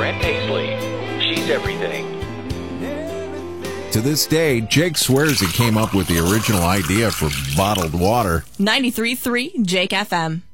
Brent Paisley. She's everything. To this day, Jake swears he came up with the original idea for bottled water. 93.3 Jake FM.